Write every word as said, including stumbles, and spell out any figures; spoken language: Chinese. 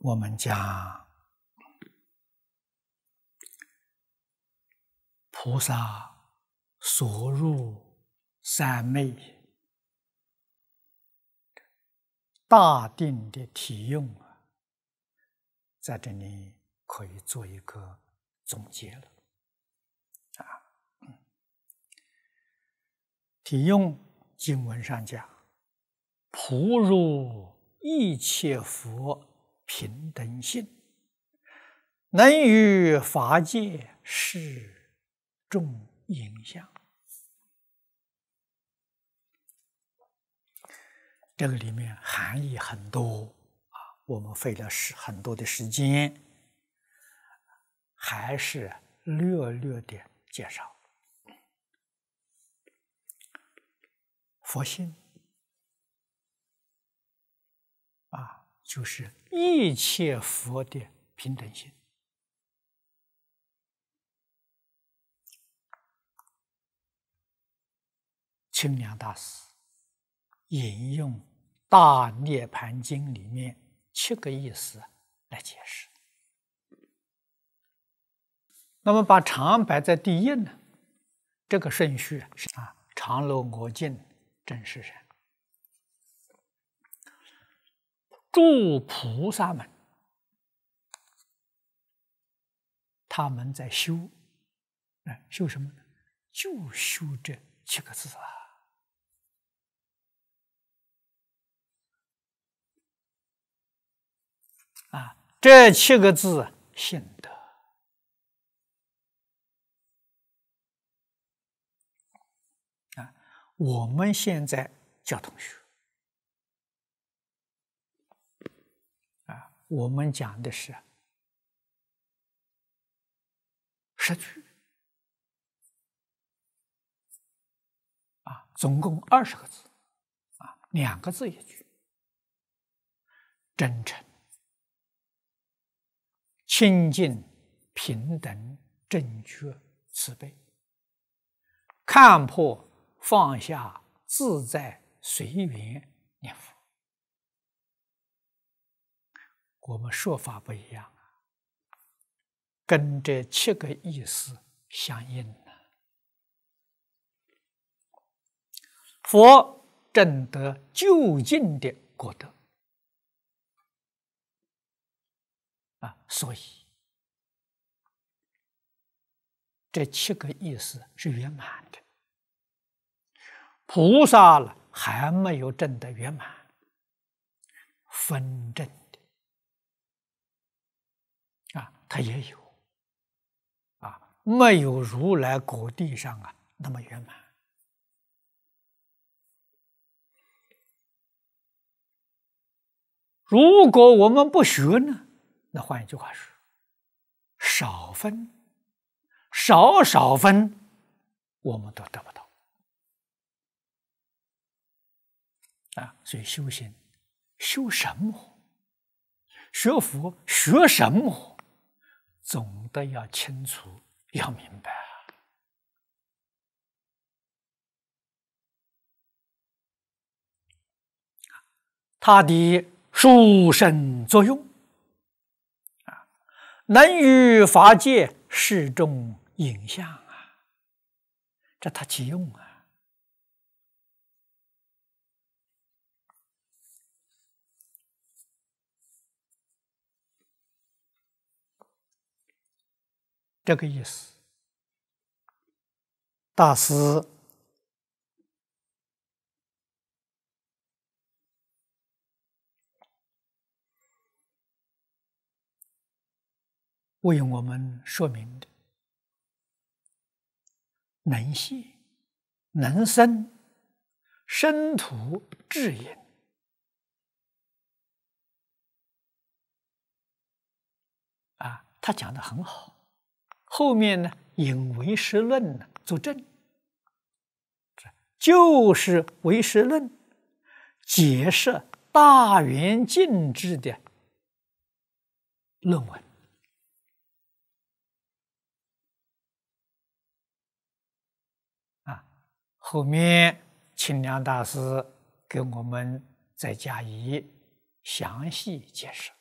我们讲菩萨所入三昧大定的体用啊，在这里可以做一个总结了啊。体用经文上讲，普入一切佛平等性，能于法界示众影像。这个里面含义很多啊，我们费了时很多的时间，还是略略的介绍。佛性啊，就是一切佛的平等性。清凉大师引用《大涅盘经》里面七个意思来解释。那么把常摆在第一呢，这个顺序是啊，常乐我净真实人，诸菩萨们，他们在修，哎，修什么呢？就修这七个字啊。啊，这七个字信德啊，我们现在教同学啊，我们讲的是十句啊，总共二十个字啊，两个字一句，真诚、清净、平等、正觉、慈悲，看破、放下、自在、随缘念佛。我们说法不一样啊，跟这七个意思相应呢。佛证得究竟的果德啊，所以这七个意思是圆满的。菩萨了还没有证得圆满，分证的啊，他也有啊，没有如来果地上啊那么圆满。如果我们不学呢，那换一句话说，少分，少少分，我们都得不到啊。所以修行，修什么？学佛学什么？总得要清楚，要明白。它的殊胜作用啊，能于法界示众影像啊，这它其用啊。这个意思，大师为我们说明的，能现、能生、生土智隐啊，他讲的很好。后面呢，引唯识论呢作证，就是唯识论解释大圆镜智的论文啊。后面清凉大师给我们再加以详细解释。